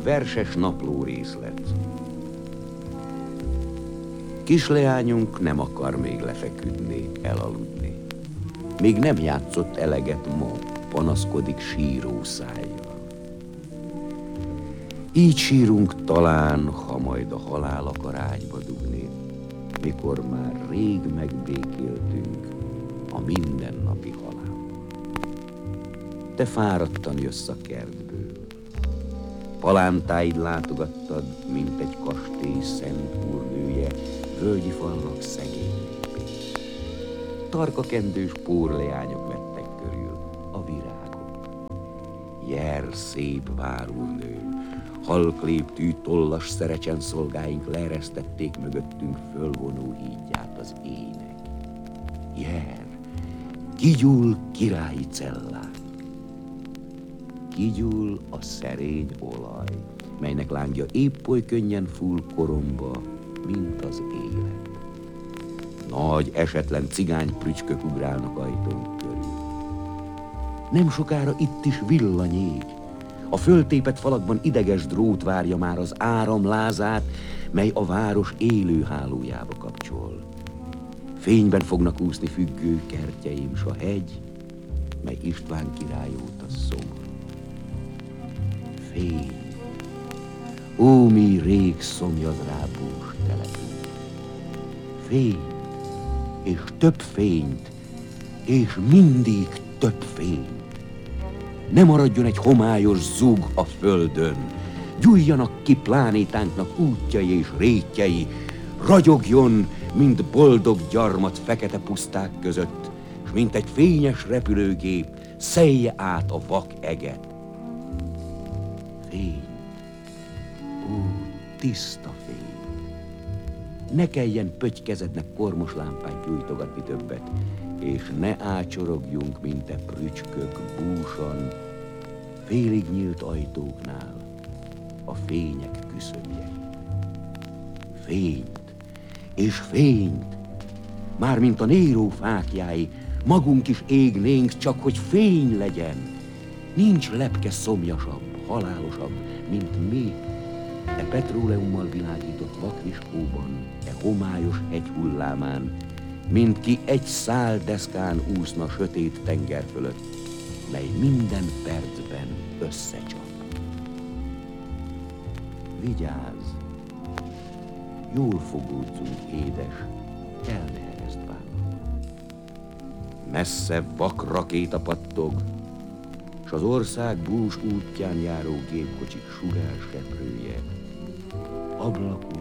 verses napló részlet. Kisleányunk nem akar még lefeküdni, elaludni. Még nem játszott eleget ma, panaszkodik síró szájjal. Így sírunk talán, ha majd a halál akar ágyba dugni, mikor már rég megbékéltünk a mindennapi halál. Te fáradtan jössz a kertből, palántáid látogattad, mint egy kastély szent úrnője, völgyi falvak szegény népét. Tarkakendős pórleányok vettek körül a virágok. Jel szép várúrnő, halkléptű tollas szerecsen szolgáink leeresztették mögöttünk fölvonó hídját az ének. Jel, kigyúl királyi cellák. Kigyúl a szerény olaj, melynek lángja épp oly könnyen full koromba, mint az élet. Nagy, esetlen cigány prücskök ugrálnak ajtónk körül. Nem sokára itt is villany ég. A föltépett falakban ideges drót várja már az áramlázát, mely a város élő hálójába kapcsol. Fényben fognak úszni függő kertjeim, s a hegy, mely István király óta szomorú. Fény, ó, mi rég szomjaz rá bús telepünk. Fény, és több fényt, és mindig több fény. Ne maradjon egy homályos zug a földön, gyújjanak ki plánétánknak útjai és rétjei, ragyogjon, mint boldog gyarmat fekete puszták között, s mint egy fényes repülőgép szelje át a vak eget. Fény, ó, tiszta fény. Ne kelljen pötykezednek kormos lámpát gyújtogatni többet, és ne ácsorogjunk, mint te prücskök búsan, félig nyílt ajtóknál a fények küszöbjei. Fényt és fényt, mármint a Néró fáklyái, magunk is égnénk, csak hogy fény legyen. Nincs lepke szomjasabb, halálosabb, mint mi, e petróleummal világított vakviskóban, e homályos hegyhullámán, mint ki egy szál deszkán úszna sötét tenger fölött, mely minden percben összecsap. Vigyázz, jól fogódzunk, édes, el ne ereszd vállal. Messze vak rakéta pattog, s az ország bús útján járó gépkocsik sugárseprője ablakon